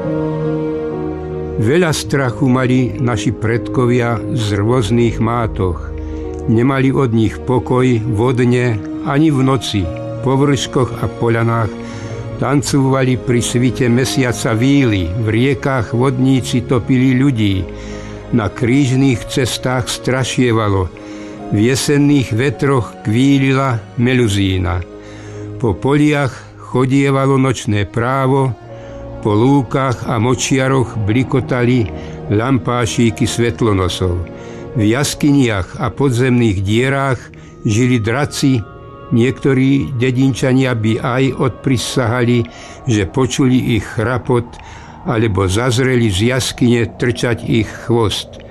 Veľa strachu mali naši predkovia z rôznych mátoch. Nemali od nich pokoj vo dne ani v noci. Po vrškoch a poľanách tancovali pri svite mesiaca víly. V riekách vodníci topili ľudí. Na krížnych cestách strašievalo. V jesenných vetroch kvílila meluzína. Po poliach chodievalo nočné právo. Po lúkach a močiaroch blikotali lampášíky svetlonosov. V jaskyniach a podzemných dierách žili draci. Niektorí dedinčania by aj odprisahali, že počuli ich chrapot alebo zazreli z jaskyne trčať ich chvost.